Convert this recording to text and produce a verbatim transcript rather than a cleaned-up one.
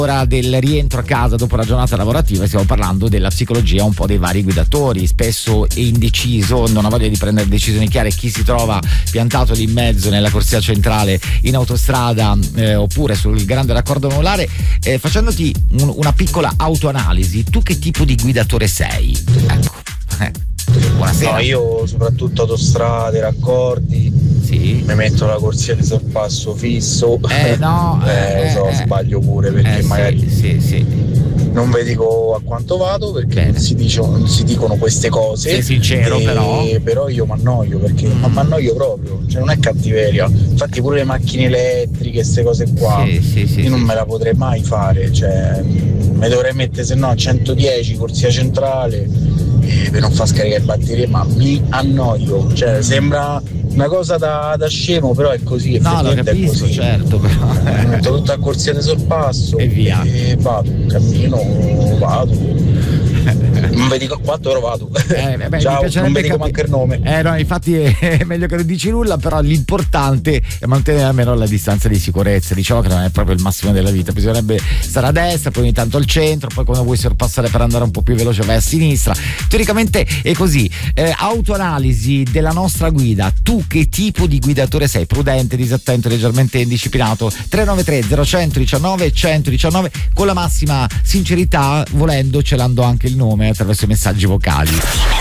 Ora del rientro a casa dopo la giornata lavorativa stiamo parlando della psicologia un po' dei vari guidatori, spesso è indeciso, non ha voglia di prendere decisioni chiare, chi si trova piantato lì in mezzo nella corsia centrale in autostrada eh, oppure sul grande raccordo anulare. Eh, facendoti un, una piccola autoanalisi, tu che tipo di guidatore sei? Ecco. Eh. Buonasera. No, io soprattutto autostrade, raccordi, sì. mi metto la corsia di sorpasso fisso. Eh no, eh, eh, so, eh, sbaglio pure perché eh, magari sì, sì, sì. non vi dico a quanto vado perché Bene. non si, dice, non si dicono queste cose. Sei sincero, e, però. Però io mi annoio perché Mm. ma mi annoio proprio, cioè non è cattiveria. Infatti pure le macchine elettriche, queste cose qua, Sì, sì, sì, io non sì. me la potrei mai fare, cioè mi dovrei mettere se no a centodieci corsia centrale eh, per non far scaricare batterie, ma mi annoio, cioè sembra una cosa da, da scemo, però è così, No, lo effettivamente è capisco, così. certo, però. Mi metto tutta a corsia di sorpasso E via. e vado, cammino, vado. Non vi dico a quanto, però vado. Eh, beh, Ciao, mi piacerebbe non vi dico capi- manco il nome. Eh no, infatti è meglio che non dici nulla, però l'importante è mantenere almeno la distanza di sicurezza. Diciamo che non è proprio il massimo della vita, bisognerebbe stare a destra, poi ogni tanto al centro, poi quando vuoi sorpassare per andare un po' più veloce vai a sinistra. Teoricamente è così. Eh, autoanalisi della nostra guida, tu che tipo di guidatore sei? Prudente, disattento, leggermente indisciplinato? tre nove tre zero uno uno nove uno uno uno con la massima sincerità, volendo celando anche il nome attraverso i messaggi vocali.